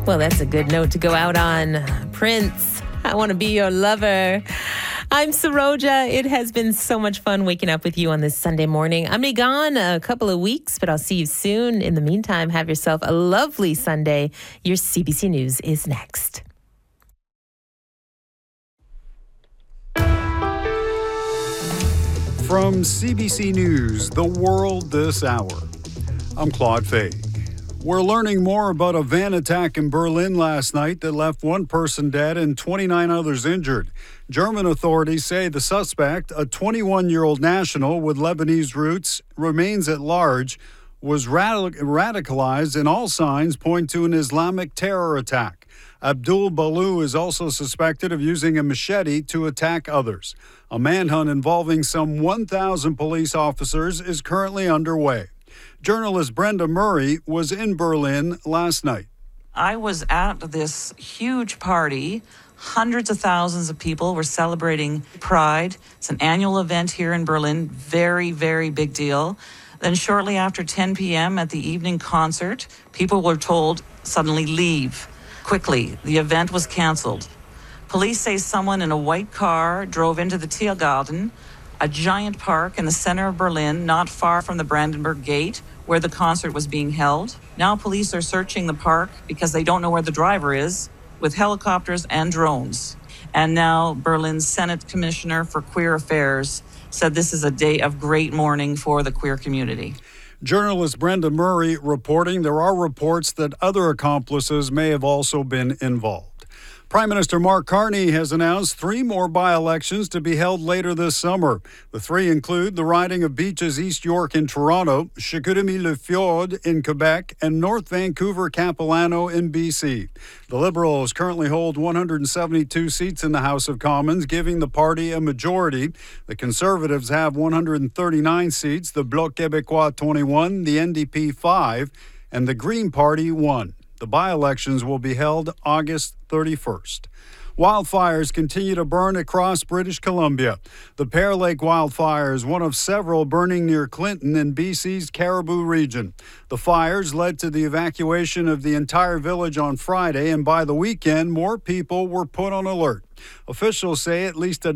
Well, that's a good note to go out on. Prince, I want to be your lover. I'm Saroja. It has been so much fun waking up with you on this Sunday morning. I'm be gone a couple of weeks, but I'll see you soon. In the meantime, have yourself a lovely Sunday. Your CBC News is next. From CBC News, The World This Hour, I'm Claude Fay. We're learning more about a van attack in Berlin last night that left one person dead and 29 others injured. German authorities say the suspect, a 21-year-old national with Lebanese roots, remains at large, was radicalized, and all signs point to an Islamic terror attack. Abdul Balou is also suspected of using a machete to attack others. A manhunt involving some 1,000 police officers is currently underway. Journalist Brenda Murray was in Berlin last night. I was at this huge party. Hundreds of thousands of people were celebrating Pride. It's an annual event here in Berlin. Very, very big deal. Then shortly after 10 p.m. at the evening concert, people were told suddenly leave. Quickly, the event was canceled. Police say someone in a white car drove into the Tiergarten, a giant park in the center of Berlin, not far from the Brandenburg Gate, where the concert was being held. Now police are searching the park because they don't know where the driver is, with helicopters and drones. And now Berlin's Senate Commissioner for Queer Affairs said this is a day of great mourning for the queer community. Journalist Brenda Murray reporting there are reports that other accomplices may have also been involved. Prime Minister Mark Carney has announced 3 more by-elections to be held later this summer. The 3 include the riding of Beaches East York in Toronto, Chicoutimi-Le-Fjord in Quebec, and North Vancouver-Capilano in BC. The Liberals currently hold 172 seats in the House of Commons, giving the party a majority. The Conservatives have 139 seats, the Bloc Québécois 21, the NDP 5, and the Green Party 1. The by-elections will be held August 31st. Wildfires continue to burn across British Columbia. The Pear Lake wildfire is one of several burning near Clinton in BC's Caribou region. The fires led to the evacuation of the entire village on Friday, and by the weekend, more people were put on alert. Officials say at least a